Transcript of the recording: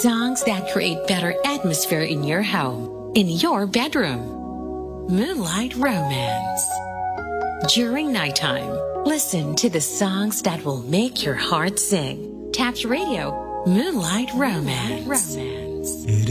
Songs that create better atmosphere in your home, in your bedroom. Moonlight Romance. During nighttime, listen to the songs that will make your heart sing. Taps Radio, Moonlight Romance. It